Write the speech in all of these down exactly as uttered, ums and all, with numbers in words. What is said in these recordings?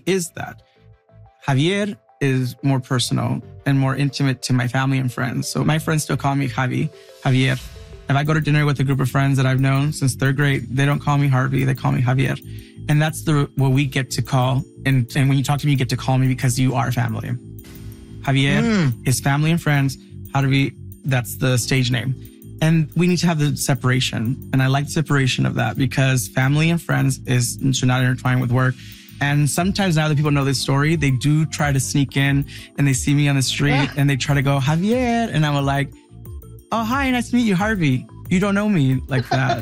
is that. Javier is more personal and more intimate to my family and friends. So my friends still call me Javi, Javier. If I go to dinner with a group of friends that I've known since third grade, they don't call me Harvey, they call me Javier. And that's the what we get to call. And, and when you talk to me, you get to call me because you are family. Javier mm. is family and friends. Harvey, that's the stage name. And we need to have the separation. And I like the separation of that because family and friends is should not intertwine with work. And sometimes now that people know this story, they do try to sneak in and they see me on the street yeah. and they try to go, Javier. And I'm like, oh, hi, nice to meet you, Harvey. You don't know me like that.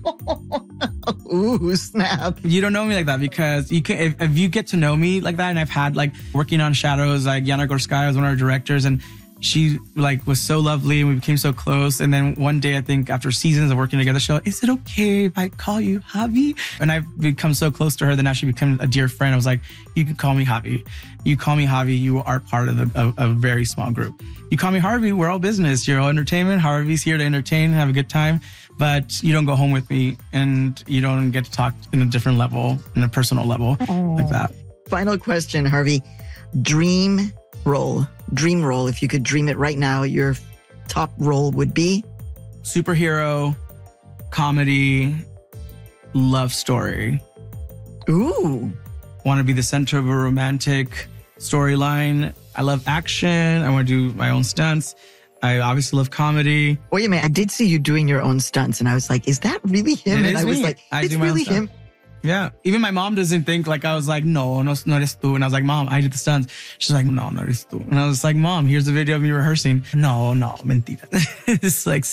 Ooh, snap. You don't know me like that because you can, if, if you get to know me like that, and I've had like working on Shadows, like Yana Gorskaya was one of our directors, and she like was so lovely and we became so close. And then one day, I think after seasons of working together, she's like, is it okay if I call you Javi? And I've become so close to her that now she became a dear friend. I was like, you can call me Javi. You call me Javi. You are part of, the, of, of a very small group. You call me Harvey. We're all business. You're all entertainment. Harvey's here to entertain, have a good time. But you don't go home with me and you don't get to talk in a different level, in a personal level Aww. Like that. Final question, Harvey. Dream role. Dream role. If you could dream it right now, your top role would be? Superhero, comedy, love story. Ooh. Want to be the center of a romantic storyline. I love action. I want to do my own stunts. I obviously love comedy. Wait a minute. I did see you doing your own stunts and I was like, is that really him? It and is I was me. like, I it's do my really own stuff. him. Yeah. Even my mom doesn't think like I was like, no, no, no eres tú. And I was like, Mom, I did the stunts. She's like, no, no eres tú. And I was like, Mom, here's a video of me rehearsing. No, no, mentira. It's like,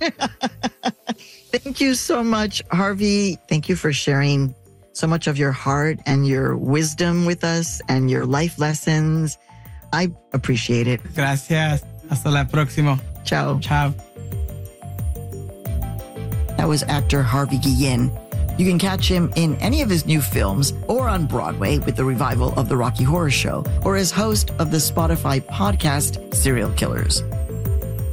thank you so much, Harvey. Thank you for sharing so much of your heart and your wisdom with us and your life lessons. I appreciate it. Gracias. Hasta la próxima. Ciao. Ciao. That was actor Harvey Guillen. You can catch him in any of his new films or on Broadway with the revival of The Rocky Horror Show or as host of the Spotify podcast Serial Killers.